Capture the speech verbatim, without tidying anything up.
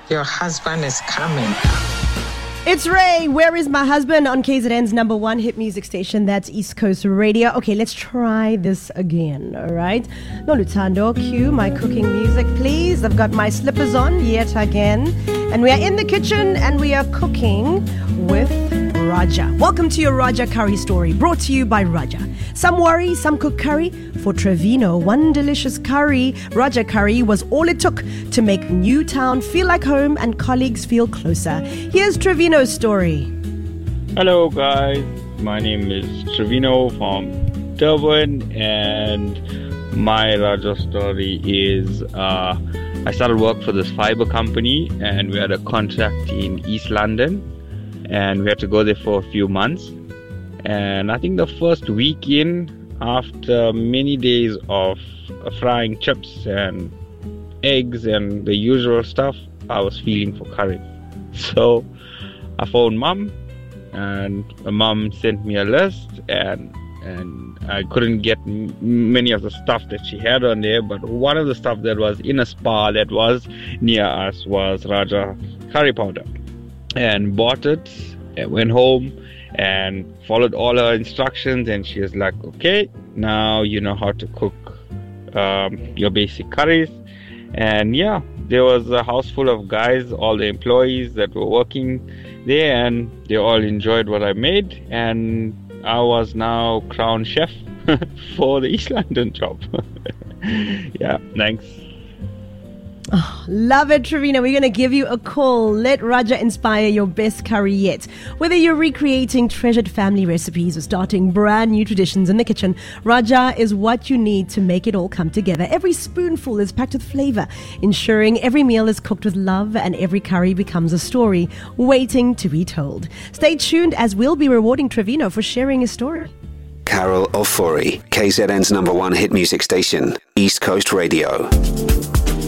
Your husband is coming. It's Ray. Where is my husband? On K Z N's number one hit music station. That's East Coast Radio. Okay, let's try this again. All right. No, Lutando, cue my cooking music, please. I've got my slippers on yet again. And we are in the kitchen and we are cooking with Raja. Welcome to your Raja Curry story, brought to you by Raja. Some worry, some cook curry. For Trevino, one delicious curry, Raja Curry, was all it took to make Newtown feel like home and colleagues feel closer. Here's Trevino's story. Hello guys, my name is Trevino from Durban, and my Raja story is uh, I started work for this fiber company, and we had a contract in East London, and we had to go there for a few months. And I think the first week in, after many days of frying chips and eggs and the usual stuff, I was feeling for curry. So I phoned mum, and mum sent me a list, and and I couldn't get m- many of the stuff that she had on there, but one of the stuff that was in a spa that was near us was Raja curry powder, and bought it and went home and followed all her instructions, and she was like, okay, now you know how to cook um, your basic curries. And yeah, there was a house full of guys, all the employees that were working there, and they all enjoyed what I made, and I was now crown chef for the East London job. Yeah, thanks. Oh, love it, Trevino. We're going to give you a call. Let Raja inspire your best curry yet. Whether you're recreating treasured family recipes or starting brand new traditions in the kitchen, Raja is what you need to make it all come together. Every spoonful is packed with flavor, ensuring every meal is cooked with love and every curry becomes a story waiting to be told. Stay tuned as we'll be rewarding Trevino for sharing his story. Carol Ofori, K Z N's number one hit music station, East Coast Radio.